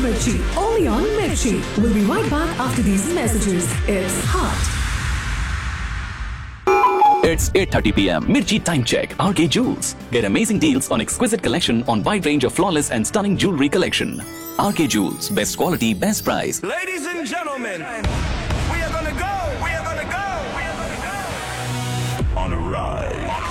Mirchi. Only on Mirchi. We'll be right back after these messages. It's hot. It's 8:30 p.m. Mirchi Time Check. RK Jewels. Get amazing deals on exquisite collection on wide range of flawless and stunning jewelry collection. RK Jewels. Best quality, best price. Ladies and gentlemen, we are gonna go on a ride.